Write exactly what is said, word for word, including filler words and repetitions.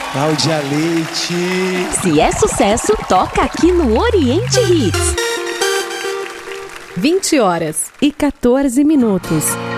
Cláudia Leite. Se é sucesso, toca aqui no Oriente Hits. vinte horas e quatorze minutos.